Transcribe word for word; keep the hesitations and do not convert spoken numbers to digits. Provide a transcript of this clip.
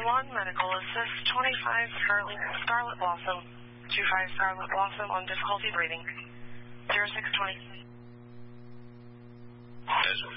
one, medical assist, twenty-five, Scarlet, Scarlet Blossom, two-five Scarlet Blossom on difficulty breathing, zero six twenty. Desmond